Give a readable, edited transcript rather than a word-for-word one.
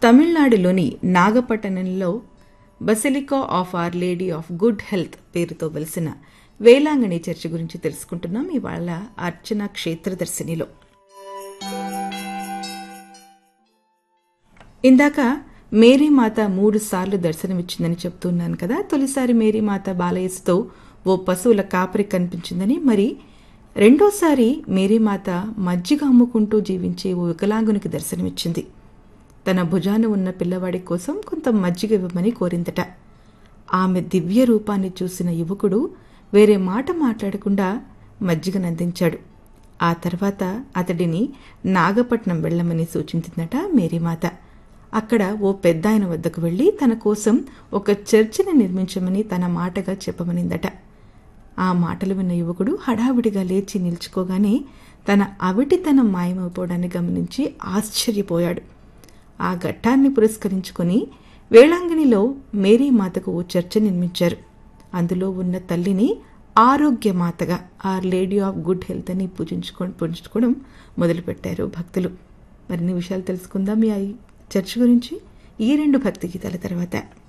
తమిళనాడులోని నాగపట్టణంలో basilica of are lady of good health పేరుతో వెలిసిన వేలాంగణి చర్చి గురించి తెలుసుకుంటున్నాం ఇవాళ అర్చన క్షేత్రదర్శినిలో. ఇందాక మేరీమాత 3 సార్లు దర్శనమిచ్చిందని చెప్తున్నాను కదా. తొలిసారి మేరీమాత బాలయేసుతో ఓ పశువుల కాపరి కనిపించిందని, మరి రెండోసారి మేరీమాత మజ్జిగ అమ్ముకుంటూ జీవించే ఓ వికలాంగునికి దర్శనమిచ్చింది. తన భుజాన ఉన్న పిల్లవాడి కోసం కొంత మజ్జిగ ఇవ్వమని కోరిందట. ఆమె దివ్య రూపాన్ని చూసిన యువకుడు వేరే మాట మాట్లాడకుండా మజ్జిగనందించాడు. ఆ తర్వాత అతడిని నాగపట్నం వెళ్లమని సూచించిందట మేరీమాత. అక్కడ ఓ పెద్దాయన వద్దకు వెళ్లి తన కోసం ఒక చర్చిని నిర్మించమని తన మాటగా చెప్పమనిందట. ఆ మాటలు విన్న యువకుడు హడావిడిగా లేచి నిల్చుకోగానే తన అవిటితనం మాయమైపోవడాన్ని గమనించి ఆశ్చర్యపోయాడు. ఆ ఘట్టాన్ని పురస్కరించుకుని వేళాంగణిలో మేరీమాతకు ఓ చర్చ నిర్మించారు. అందులో ఉన్న తల్లిని ఆరోగ్యమాతగా, are lady of good health అని పూజించుకోవడం మొదలుపెట్టారు భక్తులు. మరిన్ని విషయాలు తెలుసుకుందాం ఈ చర్చ్ గురించి ఈ 2 భక్తి గీతాల తర్వాత.